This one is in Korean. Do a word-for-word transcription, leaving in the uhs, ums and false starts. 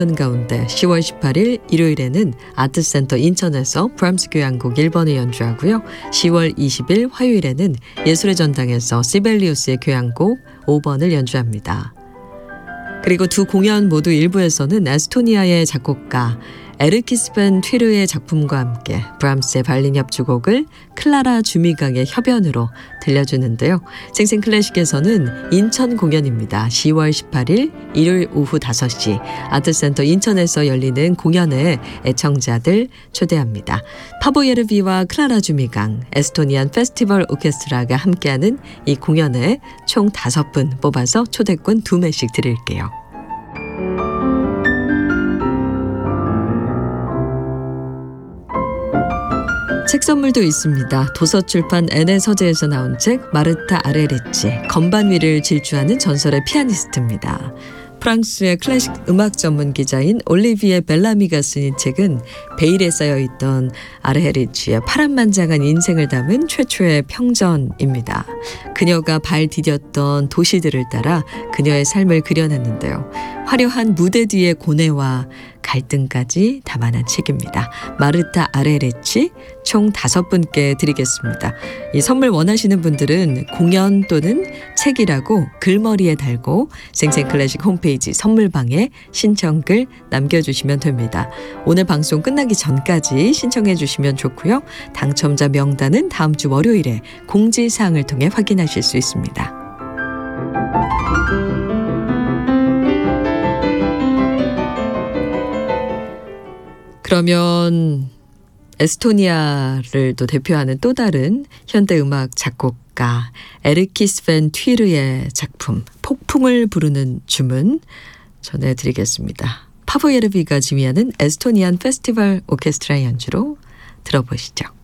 가운데 시월 십팔일 일요일에는 아트센터 인천에서 브람스 교향곡 일 번을 연주하고요. 시월 이십일 화요일에는 예술의 전당에서 시벨리우스의 교향곡 오 번을 연주합니다. 그리고 두 공연 모두 일부에서는 에스토니아의 작곡가 에르키스 벤 튀르의 작품과 함께 브람스의 바이올린 협주곡을 클라라 주미강의 협연으로 들려주는데요. 생생클래식에서는 인천 공연입니다. 시월 십팔일 일요일 오후 다섯 시 아트센터 인천에서 열리는 공연에 애청자들 초대합니다. 파보 예르비와 클라라 주미강, 에스토니안 페스티벌 오케스트라가 함께하는 이 공연에 총 다섯 분 뽑아서 초대권 두 매씩 드릴게요. 책 선물도 있습니다. 도서출판 엔에 서재에서 나온 책 마르타 아레리치, 건반 위를 질주하는 전설의 피아니스트입니다. 프랑스의 클래식 음악 전문 기자인 올리비에 벨라미가 쓴 이 책은 베일에 쌓여있던 아레리치의 파란만장한 인생을 담은 최초의 평전입니다. 그녀가 발 디뎠던 도시들을 따라 그녀의 삶을 그려냈는데요. 화려한 무대 뒤의 고뇌와 갈등까지 담아낸 책입니다. 마르타 아레리치 총 다섯 분께 드리겠습니다. 이 선물 원하시는 분들은 공연 또는 책이라고 글머리에 달고 생생클래식 홈페이지 선물방에 신청글 남겨주시면 됩니다. 오늘 방송 끝나기 전까지 신청해 주시면 좋고요. 당첨자 명단은 다음 주 월요일에 공지사항을 통해 확인하실 수 있습니다. 그러면 에스토니아를 또 대표하는 또 다른 현대음악 작곡가 에르키스 벤 튀르의 작품 폭풍을 부르는 주문 전해드리겠습니다. 파보 예르비가 지휘하는 에스토니안 페스티벌 오케스트라 연주로 들어보시죠.